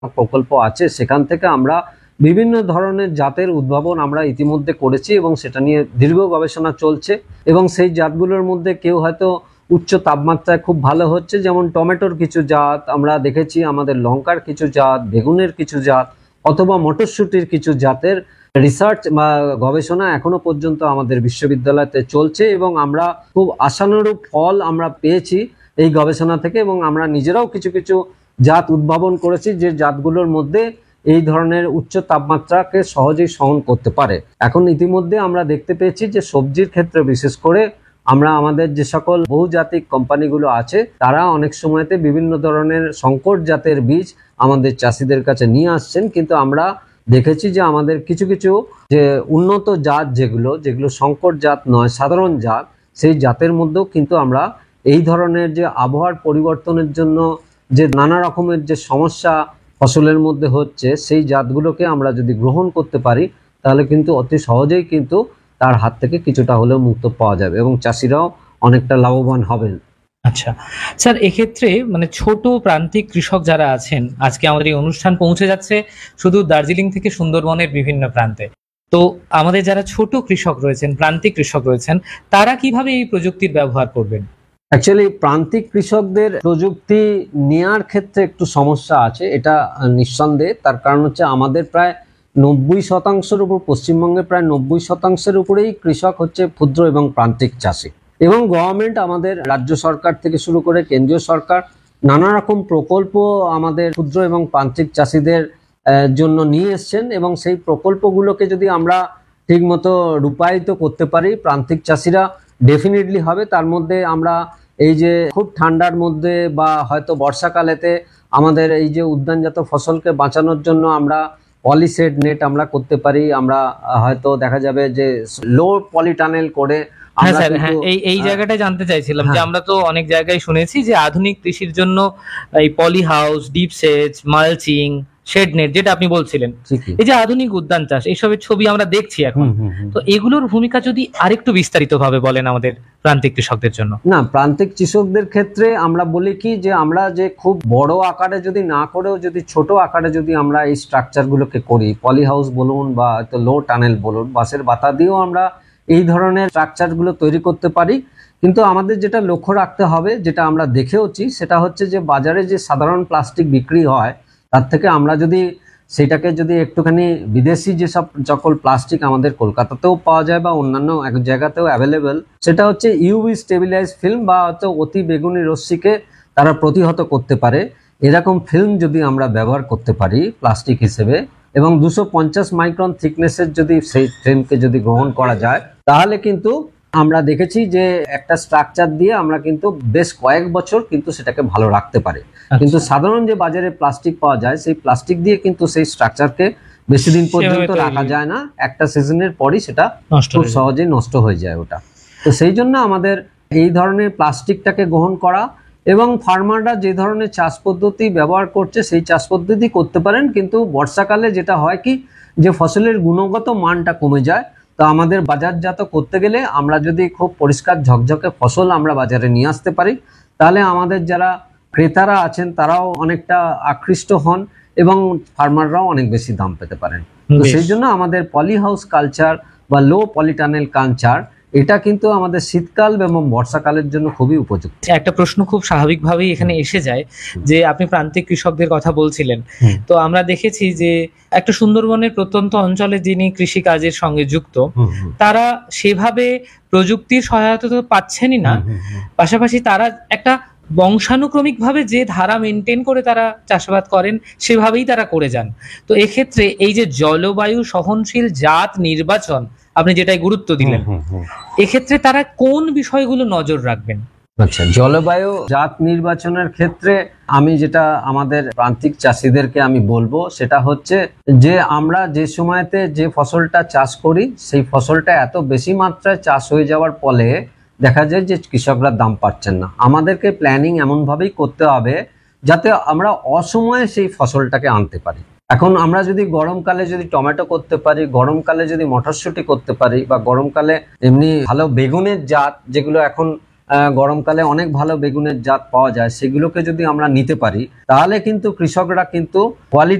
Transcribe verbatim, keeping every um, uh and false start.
প্রকল্প আছে, সেখান থেকে আমরা বিভিন্ন ধরনের জাতের উদ্ভাবন আমরা ইতিমধ্যে করেছি এবং সেটা নিয়ে দীর্ঘ গবেষণা চলছে। এবং সেই জাতগুলোর মধ্যে কেউ হয়তো উচ্চ তাপমাত্রায় খুব ভালো হচ্ছে, যেমন টমেটোর কিছু জাত আমরা দেখেছি, আমাদের লঙ্কার কিছু জাত, বেগুনের কিছু জাত, অথবা মটরশুঁটির কিছু জাতের রিসার্চ বা গবেষণা এখনো পর্যন্ত আমাদের বিশ্ববিদ্যালয়তে চলছে এবং আমরা খুব আশানুরূপ ফল আমরা পেয়েছি এই গবেষণা থেকে। এবং আমরা নিজেরাও কিছু কিছু জাত উদ্ভাবন করেছি যে জাতগুলোর মধ্যে এই ধরনের উচ্চ তাপমাত্রাকে সহজেই সহন করতে পারে। এখন ইতিমধ্যে আমরা দেখতে পেয়েছি যে সবজির ক্ষেত্রে বিশেষ করে আমরা আমাদের যে সকল বহুজাতিক কোম্পানিগুলো আছে তারা অনেক সময়তে বিভিন্ন ধরনের সংকর জাতের বীজ আমাদের চাষিদের কাছে নিয়ে আসছেন, কিন্তু আমরা দেখেছি যে আমাদের কিছু কিছু যে উন্নত জাত যেগুলো যেগুলো সংকর জাত নয়, সাধারণ জাত, সেই জাতের মধ্যেও কিন্তু আমরা এই ধরনের যে আবহাওয়ার পরিবর্তনের জন্য যে নানা রকমের যে সমস্যা ফসলের মধ্যে হচ্ছে সেই জাতগুলোকে আমরা যদি গ্রহণ করতে পারি তাহলে কিন্তু অতি সহজেই কিন্তু তার হাত থেকে কিছুটা হলেও মুক্ত পাওয়া যাবে এবং চাষিরাও অনেকটা লাভবান হবেন। আচ্ছা স্যার, এক্ষেত্রে মানে ছোট প্রান্তিক কৃষক যারা আছেন, আজকে আমাদের এই অনুষ্ঠান পৌঁছে যাচ্ছে শুধু দার্জিলিং থেকে সুন্দরবনের বিভিন্ন প্রান্তে, তো আমাদের যারা ছোট কৃষক রয়েছেন, প্রান্তিক কৃষক রয়েছেন, তারা কিভাবে এই প্রযুক্তির ব্যবহার করবেন? অ্যাকচুয়ালি প্রান্তিক কৃষকদের প্রযুক্তি নেওয়ার ক্ষেত্রে একটু সমস্যা আছে, এটা নিঃসন্দেহে। তার কারণ হচ্ছে আমাদের প্রায় নব্বই শতাংশের উপর, পশ্চিমবঙ্গের প্রায় নব্বই শতাংশের উপরেই কৃষক হচ্ছে ক্ষুদ্র এবং প্রান্তিক চাষি। এবং গভর্নমেন্ট আমাদের রাজ্য সরকার থেকে শুরু করে কেন্দ্রীয় সরকার নানা রকম প্রকল্প আমাদের ক্ষুদ্র এবং প্রান্তিক চাষিদের জন্য নিয়ে এসছেন এবং সেই প্রকল্পগুলোকে যদি আমরা ঠিকমতো রূপায়িত করতে পারি প্রান্তিক চাষিরা ডেফিনেটলি হবে। তার মধ্যে আমরা এই যে খুব ঠান্ডার মধ্যে বা হয়তো বর্ষাকালেতে আমাদের এই যে উদ্যানজাত ফসলকে বাঁচানোর জন্য আমরা পলিশেড নেট আমরা করতে পারি। আমরা হয়তো দেখা যাবে যে লো পলিটানেল করে হ্যাঁ স্যার, হ্যাঁ এই এই জায়গাটা জানতে চাইছিলাম যে আমরা তো অনেক জায়গায় শুনেছি যে আধুনিক কৃষির জন্য এই পলি হাউস, ডিপ সেচ, মালচিং, শেড নেট, যেটা আপনি বলছিলেন, এই যে আধুনিক উদ্যান চাষ, এইসবের ছবি আমরা দেখছি এখন। তো এগুলোর ভূমিকা যদি আরেকটু বিস্তারিত ভাবে বলেন আমাদের প্রান্তিক কৃষকদের জন্য। না, প্রান্তিক কৃষকদের ক্ষেত্রে আমরা বলি কি যে আমরা যে খুব বড় আকারে যদি না করেও যদি ছোট আকারে যদি আমরা এই স্ট্রাকচার গুলোকে করি, পলি হাউস বলুন বা লো টানেল বলুন, বাঁশের বাতা দিয়েও আমরা এই ধরনের স্ট্রাকচার গুলো তৈরি করতে পারি। কিন্তু আমাদের যেটা লক্ষ্য রাখতে হবে, যেটা আমরা দেখেওছি, সেটা হচ্ছে যে বাজারে যে সাধারণ প্লাস্টিক বিক্রি হয় তার থেকে আমরা যদি সেটাকে যদি একটুখানি বিদেশি যেসব সকল প্লাস্টিক আমাদের কলকাতাতেও পাওয়া যায় বা অন্যান্য এক জায়গাতেও অ্যাভেলেবেল, সেটা হচ্ছে ইউভি স্টেবিলাইজ ফিল্ম বা হচ্ছে অতি বেগুনি রশ্মিকে তারা প্রতিহত করতে পারে, এরকম ফিল্ম যদি আমরা ব্যবহার করতে পারি প্লাস্টিক হিসেবে এবং দুশো পঞ্চাশ মাইক্রন থিকনেসের যদি সেই ফিল্মকে যদি গ্রহণ করা যায় তাহলে কিন্তু আমরা দেখেছি যে একটা স্ট্রাকচার দিয়ে আমরা কিন্তু বেশ কয়েক বছর কিন্তু সেটাকে ভালো রাখতে পারি। কিন্তু সাধারণ যে বাজারে প্লাস্টিক পাওয়া যায় সেই প্লাস্টিক দিয়ে কিন্তু সেই স্ট্রাকচারকে বেশি দিন পর্যন্ত রাখা যায় না, একটা সিজনের পরই সেটা খুব সহজেই নষ্ট হয়ে যায় ওটা। তো সেই জন্য আমাদের এই ধরনের প্লাস্টিকটাকে গ্রহণ করা এবং ফার্মাররা যে ধরনের চাষ পদ্ধতি ব্যবহার করছে সেই চাষ পদ্ধতি করতে পারেন। কিন্তু বর্ষাকালে যেটা হয় কি যে ফসলের গুণগত মানটা কমে যায়, তো আমাদের বাজারজাত করতে গেলে আমরা যদি খুব পরিষ্কার ঝকঝকে ফসল আমরা বাজারে নিয়ে আসতে পারি তাহলে আমাদের যারা ক্রেতারা আছেন তারাও অনেকটা আকৃষ্ট হন এবং ফার্মাররাও অনেক বেশি দাম পেতে পারেন। তো সেই জন্য আমাদের পলি হাউস কালচার বা লো পলিটানেল কালচার এটা কিন্তু আমাদের শীতকাল এবং বর্ষাকালের জন্য খুবই উপযুক্ত। একটা প্রশ্ন খুব স্বাভাবিকভাবেই এখানে এসে যায় যে আপনি প্রান্তিক কৃষকদের কথা বলছিলেন, তো আমরা দেখেছি যে একটা সুন্দরবনের প্রত্যন্ত অঞ্চলে যিনি কৃষি কাজের সঙ্গে যুক্ত তারা সেভাবে প্রযুক্তির সহায়তা তো পাচ্ছেনই না, পাশাপাশি তারা একটা বংশানুক্রমিক ভাবে যে ধারা মেনটেন করে তারা চাষাবাদ করেন সেভাবেই তারা করে যান। তো এক্ষেত্রে এই যে জলবায়ু সহনশীল জাত নির্বাচন আপনি যেটাই গুরুত্ব দিলেন, এক্ষেত্রে তারা কোন বিষয়গুলো নজর রাখবেন? আচ্ছা, জলবায়ু জাত নির্বাচনের ক্ষেত্রে আমি যেটা আমাদের প্রান্তিক চাষিদেরকে আমি বলবো সেটা হচ্ছে যে আমরা যে সময়তে যে ফসলটা চাষ করি সেই ফসলটা এত বেশি মাত্রায় চাষ হয়ে যাওয়ার ফলে দেখা যায় যে কৃষকরা দাম পাচ্ছেন না। আমাদেরকে প্ল্যানিং এমনভাবেই করতে হবে যাতে আমরা অসময়ে সেই ফসলটাকে আনতে পারি। এখন আমরা যদি গরমকালে যদি টমেটো করতে পারি, গরমকালে যদি মটরশুঁটি করতে পারি বা গরমকালে এমনি ভালো বেগুনের জাত যেগুলো এখন আহ, গরমকালে অনেক ভালো বেগুনের জাত পাওয়া যায়, সেগুলোকে যদি আমরা নিতে পারি তাহলে কিন্তু কৃষকরা কিন্তু কোয়ালিটি